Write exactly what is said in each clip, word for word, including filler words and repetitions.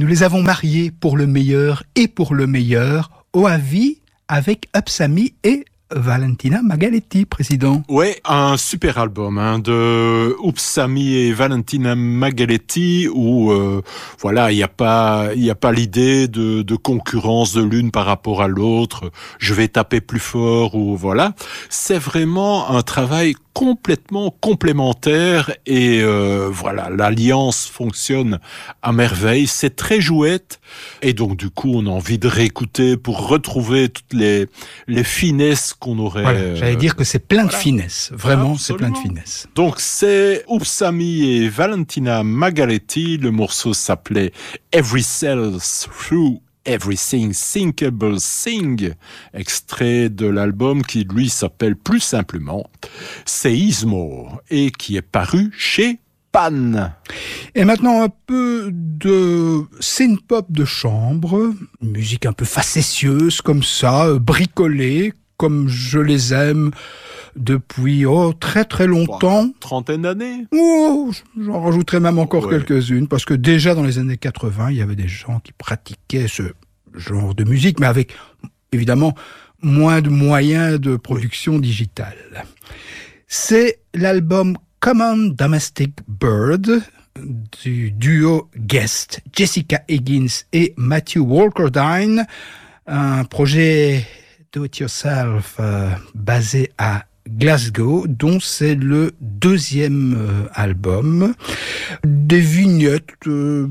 Nous les avons mariés pour le meilleur et pour le meilleur, Oavi avec Upsammy et Valentina Magaletti, président. Ouais, un super album hein, de Upsammy et Valentina Magaletti où euh, voilà, il y a pas il y a pas l'idée de de concurrence de l'une par rapport à l'autre, je vais taper plus fort ou voilà, c'est vraiment un travail complètement complémentaire et euh, voilà, l'alliance fonctionne à merveille, c'est très jouette et donc du coup on a envie de réécouter pour retrouver toutes les les finesses qu'on aurait. Voilà, j'allais dire que c'est plein voilà. de finesse, vraiment. Absolument. C'est plein de finesse. Donc c'est Upsammy et Valentina Magaletti, le morceau s'appelait Every Cell Through Everything Thinkable Thing, extrait de l'album qui lui s'appelle plus simplement Seismo et qui est paru chez Pan. Et maintenant un peu de synth-pop de chambre, une musique un peu facétieuse comme ça, euh, bricolée, comme je les aime depuis oh, très très longtemps. Wow, trentaine d'années. Oh, j'en rajouterai même encore ouais. quelques-unes, parce que déjà dans les années quatre-vingts, il y avait des gens qui pratiquaient ce genre de musique, mais avec évidemment moins de moyens de production oui. digitale. C'est l'album Common Domestic Bird du duo Guest, Jessica Higgins et Matthew Walkerdine, un projet do-it-yourself euh, basé à Glasgow, dont c'est le deuxième euh, album. Des vignettes euh,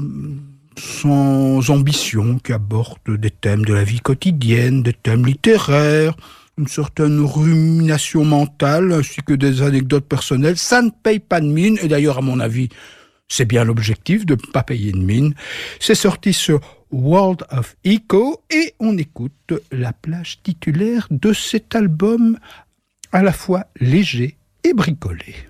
sans ambition qui abordent des thèmes de la vie quotidienne, des thèmes littéraires, une certaine rumination mentale, ainsi que des anecdotes personnelles. Ça ne paye pas de mine, et d'ailleurs, à mon avis, c'est bien l'objectif de ne pas payer de mine. C'est sorti sur World of Echo, et on écoute la plage titulaire de cet album à la fois léger et bricolé.